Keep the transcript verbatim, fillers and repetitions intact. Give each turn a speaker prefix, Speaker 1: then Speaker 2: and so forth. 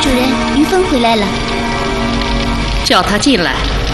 Speaker 1: 主人，于峰回来了。
Speaker 2: 叫他进来。